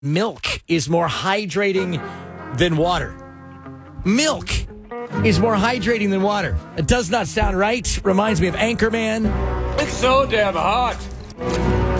milk is more hydrating than water. Milk is more hydrating than water. It does not sound right. Reminds me of Anchorman. It's so damn hot.